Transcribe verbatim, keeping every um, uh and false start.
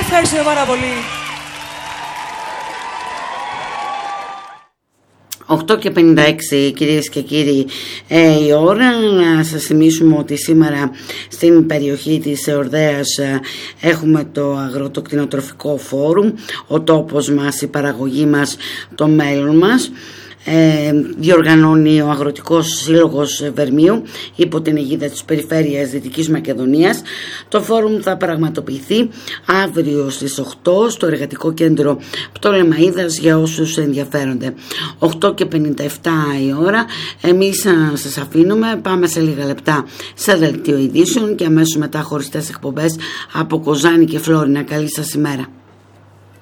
Ευχαριστούμε πάρα πολύ. οκτώ και πενήντα έξι, κυρίες και κύριοι, ε, η ώρα. Να σας θυμίσουμε ότι σήμερα στην περιοχή της Εορδαίας ε, έχουμε το Αγροτοκτηνοτροφικό Φόρουμ, ο τόπος μας, η παραγωγή μας, το μέλλον μας. Ε, διοργανώνει ο Αγροτικός Σύλλογος Βερμίου υπό την αιγίδα της Περιφέρειας Δυτικής Μακεδονίας. Το φόρουμ θα πραγματοποιηθεί αύριο στις οκτώ στο Εργατικό Κέντρο Πτολεμαΐδας για όσους ενδιαφέρονται. οκτώ και πενήντα επτά η ώρα. Εμείς σας αφήνουμε, πάμε σε λίγα λεπτά σε δελτίο ειδήσεων και αμέσως μετά χωριστές εκπομπές από Κοζάνη και Φλόρινα. Καλή σας ημέρα.